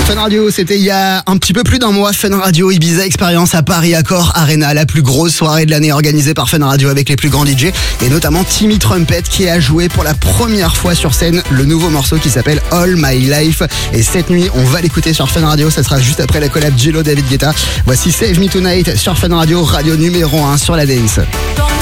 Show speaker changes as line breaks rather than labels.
Fun Radio, c'était il y a un petit peu plus d'un mois. Fun Radio Ibiza Experience à Paris Accor Arena, la plus grosse soirée de l'année organisée par Fun Radio avec les plus grands DJ et notamment Timmy Trumpet qui a joué pour la première fois sur scène le nouveau morceau qui s'appelle All My Life. Et cette nuit, on va l'écouter sur Fun Radio. Ça sera juste après la collab Jello David Guetta. Voici Save Me Tonight sur Fun Radio, radio numéro 1 sur la dance.